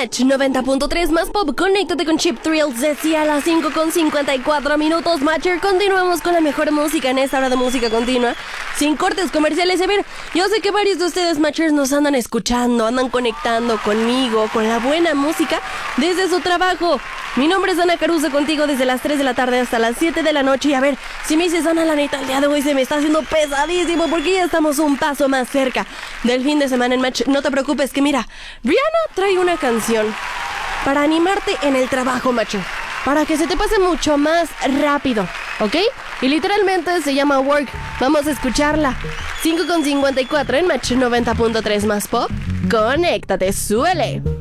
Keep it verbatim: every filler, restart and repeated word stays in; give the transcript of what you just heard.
Match noventa punto tres más pop. Conéctate con Chip Thrills. Decía a las cinco con cincuenta y cuatro minutos, Matcher. Continuamos con la mejor música en esta hora de música continua, sin cortes comerciales. A ver, yo sé que varios de ustedes, Matchers, nos andan escuchando, andan conectando conmigo, con la buena música desde su trabajo. Mi nombre es Ana Caruso, contigo desde las tres de la tarde hasta las siete de la noche. Y a ver, si me dices, Ana, la neta, el día de hoy se me está haciendo pesadísimo porque ya estamos un paso más cerca del fin de semana en Match. No te preocupes, que mira, Rihanna trae una canción para animarte en el trabajo, macho, para que se te pase mucho más rápido, ¿ok? Y literalmente se llama Work. Vamos a escucharla. cinco con cincuenta y cuatro en Match noventa punto tres más pop. Conéctate, súbele.